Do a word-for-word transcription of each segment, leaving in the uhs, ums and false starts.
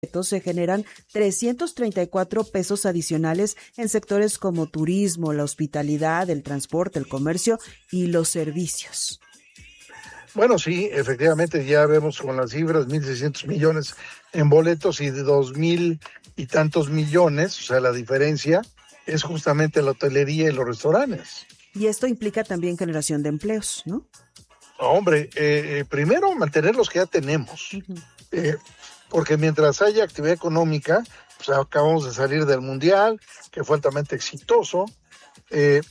se generan trescientos treinta y cuatro pesos adicionales en sectores como turismo, la hospitalidad, el transporte, el comercio y los servicios. Bueno, sí, efectivamente ya vemos con las cifras mil seiscientos millones en boletos y de dos mil y tantos millones, o sea, la diferencia es justamente la hotelería y los restaurantes. Y esto implica también generación de empleos, ¿no? Hombre, eh, primero mantener los que ya tenemos, uh-huh. eh, porque mientras haya actividad económica, pues acabamos de salir del Mundial, que fue altamente exitoso, eh,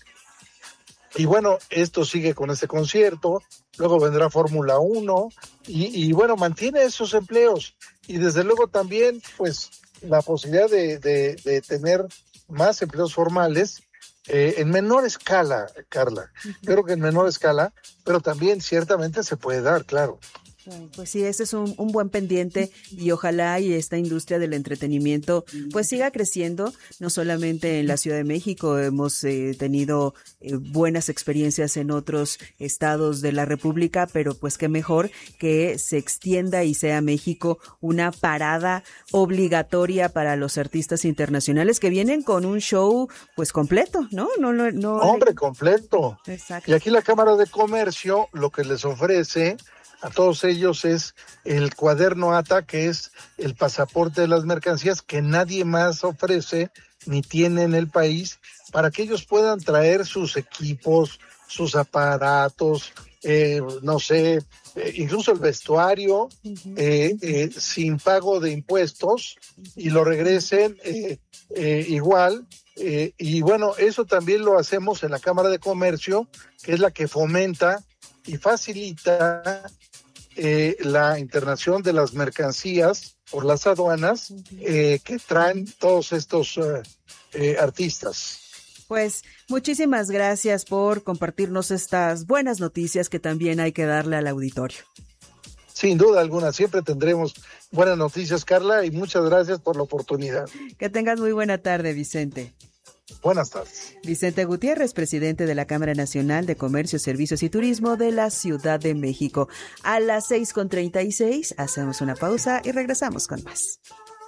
y bueno, esto sigue con este concierto, luego vendrá Fórmula uno, y, y bueno, mantiene esos empleos, y desde luego también, pues, la posibilidad de, de, de tener más empleos formales, eh, en menor escala, Carla, uh-huh. creo que en menor escala, pero también ciertamente se puede dar, claro. Pues sí, ese es un, un buen pendiente y ojalá y esta industria del entretenimiento pues siga creciendo, no solamente en la Ciudad de México, hemos eh, tenido eh, buenas experiencias en otros estados de la República, pero pues qué mejor que se extienda y sea México una parada obligatoria para los artistas internacionales que vienen con un show pues completo, ¿no? no, no, no Hombre, completo. Exacto. Y aquí la Cámara de Comercio lo que les ofrece a todos ellos es el cuaderno A T A, que es el pasaporte de las mercancías que nadie más ofrece ni tiene en el país, para que ellos puedan traer sus equipos, sus aparatos, eh, no sé, eh, incluso el vestuario, uh-huh. eh, eh, sin pago de impuestos, y lo regresen eh, eh, igual. Eh, y bueno, eso también lo hacemos en la Cámara de Comercio, que es la que fomenta y facilita eh, la internación de las mercancías por las aduanas eh, que traen todos estos eh, eh, artistas. Pues muchísimas gracias por compartirnos estas buenas noticias que también hay que darle al auditorio. Sin duda alguna, siempre tendremos buenas noticias, Carla, y muchas gracias por la oportunidad. Que tengas muy buena tarde, Vicente. Buenas tardes. Vicente Gutiérrez, presidente de la Cámara Nacional de Comercio, Servicios y Turismo de la Ciudad de México. A las seis con treinta y seis hacemos una pausa y regresamos con más.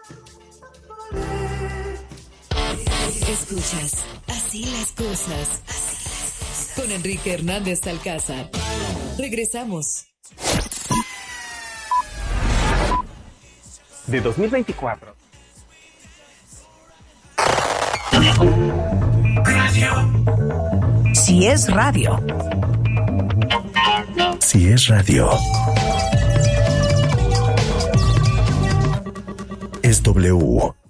Escuchas Así las cosas. Así las cosas. Con Enrique Hernández Alcázar. Regresamos. De dos mil veinticuatro. Radio. Si es radio. Si es radio. Es W.